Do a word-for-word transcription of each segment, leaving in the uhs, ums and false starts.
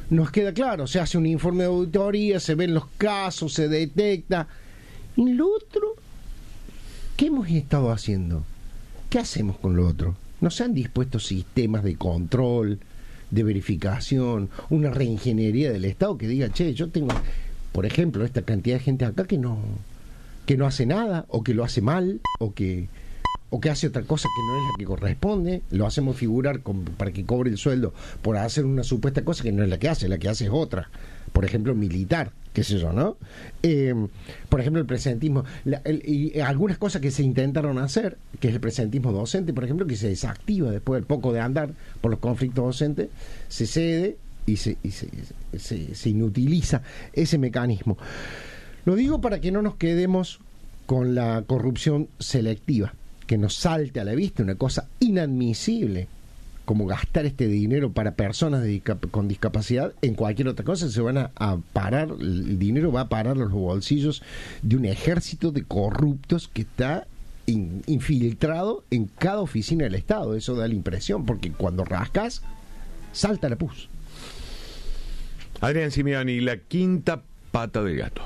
nos queda claro, se hace un informe de auditoría, se ven los casos, se detecta. ¿Y lo otro? ¿Qué hemos estado haciendo? ¿Qué hacemos con lo otro? ¿No se han dispuesto sistemas de control, de verificación, una reingeniería del Estado que diga, che, yo tengo, por ejemplo, esta cantidad de gente acá que no, que no hace nada, o que lo hace mal, o que, o que hace otra cosa que no es la que corresponde, lo hacemos figurar con, para que cobre el sueldo por hacer una supuesta cosa que no es la que hace, la que hace es otra, por ejemplo, militar, qué sé yo, ¿no? Eh, por ejemplo, el presentismo, la, el, y algunas cosas que se intentaron hacer, que es el presentismo docente, por ejemplo, que se desactiva después del poco de andar por los conflictos docentes, se cede y se, y se, se, se inutiliza ese mecanismo. Lo digo para que no nos quedemos con la corrupción selectiva, que nos salte a la vista una cosa inadmisible como gastar este dinero para personas de discap- con discapacidad en cualquier otra cosa. Se van a, a parar, el dinero va a parar los bolsillos de un ejército de corruptos que está in, infiltrado en cada oficina del Estado. Eso da la impresión, porque cuando rascas, salta la pus. Adrián Simeoni, la quinta pata del gato.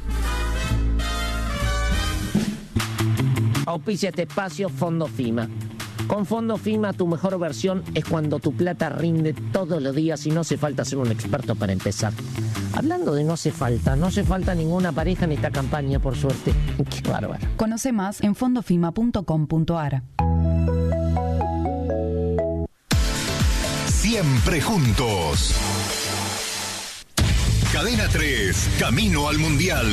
Auspicia este espacio Fondo FIMA. Con Fondo FIMA tu mejor versión es cuando tu plata rinde todos los días y no hace falta ser un experto para empezar. Hablando de no hace falta, no hace falta ninguna pareja en esta campaña, por suerte. Qué bárbaro. Conoce más en fondofima punto com punto a r. Siempre juntos. Cadena tres, camino al Mundial.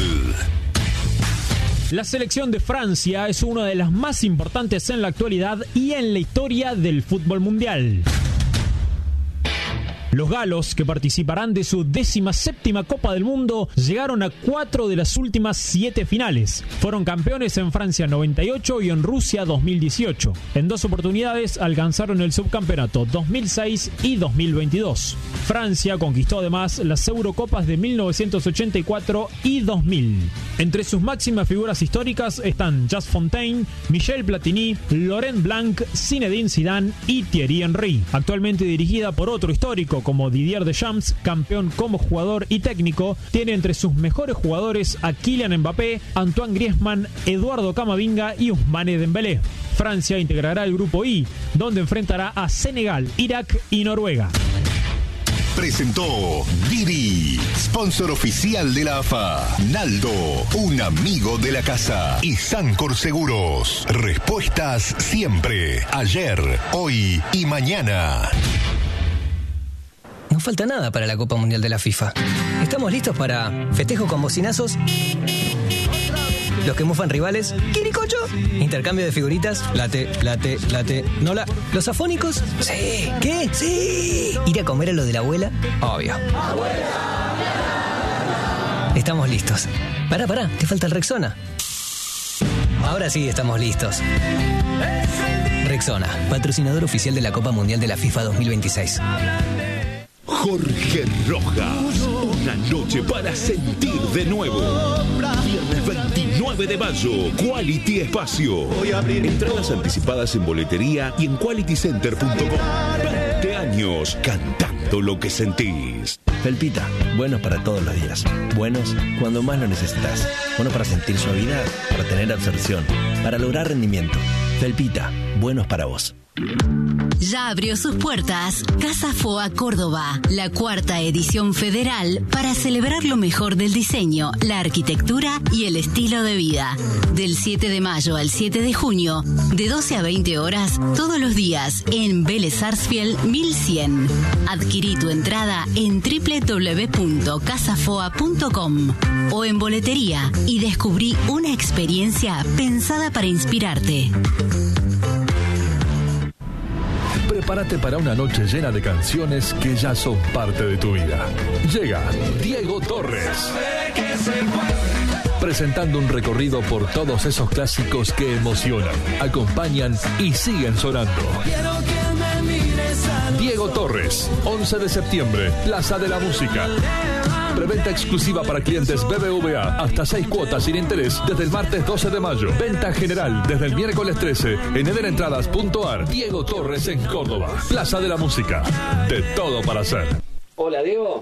La selección de Francia es una de las más importantes en la actualidad y en la historia del fútbol mundial. Los galos, que participarán de su décima séptima Copa del Mundo, llegaron a cuatro de las últimas siete finales. Fueron campeones en Francia noventa y ocho y en Rusia dos mil dieciocho. En dos oportunidades alcanzaron el subcampeonato dos mil seis y dos mil veintidós. Francia conquistó además las Eurocopas de mil novecientos ochenta y cuatro y dos mil. Entre sus máximas figuras históricas están Just Fontaine, Michel Platini, Laurent Blanc, Zinedine Zidane y Thierry Henry. Actualmente dirigida por otro histórico como Didier Deschamps, campeón como jugador y técnico, tiene entre sus mejores jugadores a Kylian Mbappé, Antoine Griezmann, Eduardo Camavinga y Ousmane Dembélé. Francia integrará el grupo I, donde enfrentará a Senegal, Irak y Noruega. Presentó Didi, sponsor oficial de la A F A. Naldo, un amigo de la casa. Y Sancor Seguros. Respuestas siempre, ayer, hoy y mañana. No falta nada para la Copa Mundial de la FIFA. Estamos listos para festejo con bocinazos, los que mufan rivales, quiricocho, intercambio de figuritas, late, late, late, nola, los afónicos, sí, ¿qué? Sí, ir a comer a lo de la abuela, obvio. Estamos listos. Pará, pará, te falta el Rexona. Ahora sí estamos listos. Rexona, patrocinador oficial de la Copa Mundial de la FIFA dos mil veintiséis. Jorge Rojas, una noche para sentir de nuevo. Viernes veintinueve de mayo, Quality Espacio. Entradas anticipadas en boletería y en quality center punto com. veinte años cantando lo que sentís. Felpita, buenos para todos los días. Buenos cuando más lo necesitas. Buenos para sentir suavidad, para tener absorción, para lograr rendimiento. Felpita, buenos para vos. Ya abrió sus puertas Casa F O A Córdoba, la cuarta edición federal para celebrar lo mejor del diseño, la arquitectura y el estilo de vida. Del siete de mayo al siete de junio, de doce a veinte horas, todos los días, en Vélez Sarsfield mil cien. Adquirí tu entrada en doble u doble u doble u punto casa foa punto com o en boletería y descubrí una experiencia pensada para inspirarte. Prepárate para una noche llena de canciones que ya son parte de tu vida. Llega Diego Torres, presentando un recorrido por todos esos clásicos que emocionan, acompañan y siguen sonando. Diego Torres, once de septiembre, Plaza de la Música. Preventa exclusiva para clientes B B V A, hasta seis cuotas sin interés desde el martes doce de mayo. Venta general desde el miércoles trece en eder entradas punto a r. Diego Torres en Córdoba, Plaza de la Música. De todo para hacer. Hola, Diego.